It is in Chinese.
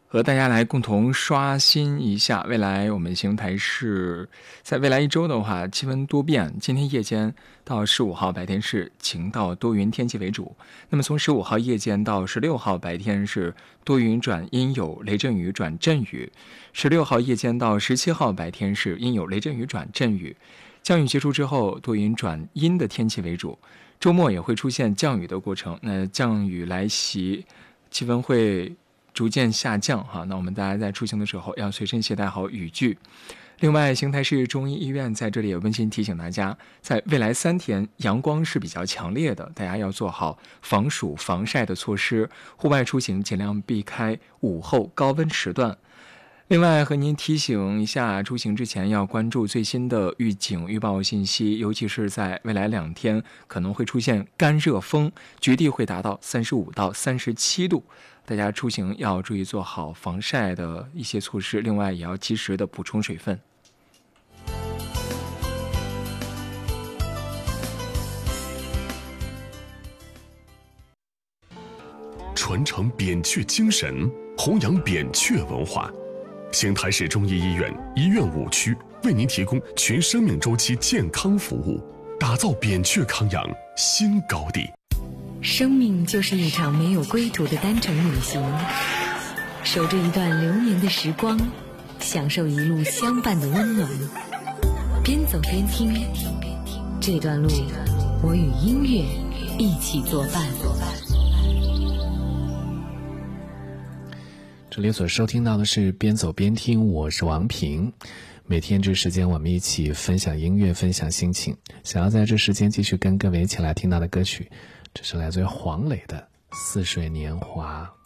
和大家来共同刷新一下未来我们邢台市在未来一周的话，气温多变，今天夜间到15号白天是晴到多云天气为主，那么从15号夜间到16号白天是多云转阴有雷阵雨转阵雨，16号夜间到17号白天是阴有雷阵雨转阵雨，降雨结束之后多云转阴的天气为主，周末也会出现降雨的过程，那降雨来袭，气温会逐渐下降哈，那我们大家在出行的时候要随身携带好雨具。另外，邢台市中医医院在这里也温馨提醒大家，在未来3天阳光是比较强烈的，大家要做好防暑防晒的措施，户外出行尽量避开午后高温时段。另外和您提醒一下，出行之前要关注最新的预警预报信息，尤其是在未来2天可能会出现干热风，局地会达到35到37度，大家出行要注意做好防晒的一些措施，另外也要及时的补充水分。 传承扁鹊精神，弘扬扁鹊文化。邢台市中医医院医院5区为您提供全生命周期健康服务，打造扁鹊康养新高地。 生命就是一场没有归途的单程旅行，守着一段流年的时光，享受一路相伴的温暖。边走边听，这段路我与音乐一起作伴。 这里所收听到的是边走边听，我是王平。每天这时间我们一起分享音乐，分享心情。想要在这时间继续跟各位一起来听到的歌曲，这是来自于黄磊的《似水年华》。